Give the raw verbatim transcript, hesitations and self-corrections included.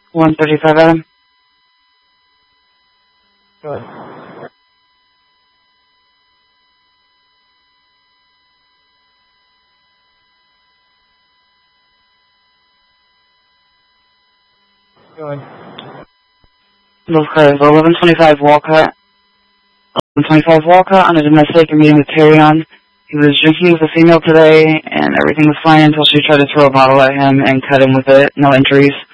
one thirty-five, Adam. Go ahead. Go ahead. Those cars, eleven twenty-five Walcott. eleven twenty-five Walcott on a domestic meeting with Terry on. He was drinking with a female today, and everything was fine until she tried to throw a bottle at him and cut him with it. No injuries.